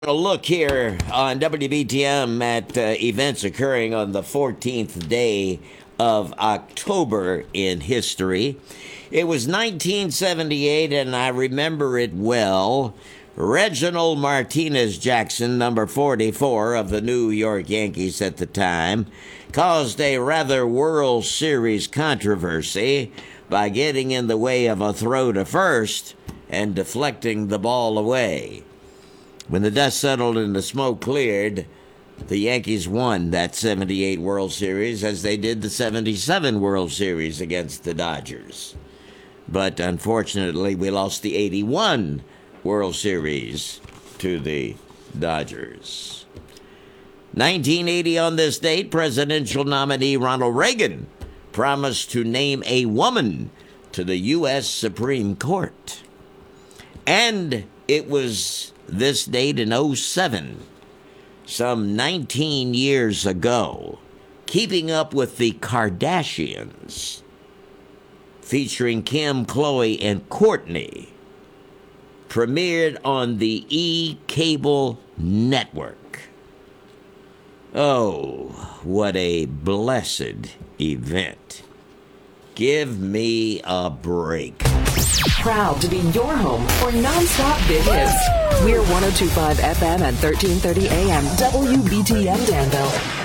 A look here on WBTM at events occurring on the 14th day of October in history. It was 1978, and I remember it well. Reginald Martinez Jackson, number 44 of the New York Yankees at the time, caused a rather World Series controversy by getting in the way of a throw to first and deflecting the ball away. When the dust settled and the smoke cleared, the Yankees won that 78 World Series as they did the 77 World Series against the Dodgers. But unfortunately, we lost the 81 World Series to the Dodgers. 1980 on this date, presidential nominee Ronald Reagan promised to name a woman to the U.S. Supreme Court. And it was this date in 2007, some 19 years ago, Keeping Up with the Kardashians, featuring Kim, Khloe, and Kourtney, premiered on the E! Cable network. Oh, what a blessed event. Give me a break. Proud to be your home for nonstop big hits. We're 102.5 FM and 1330 AM WBTM Danville.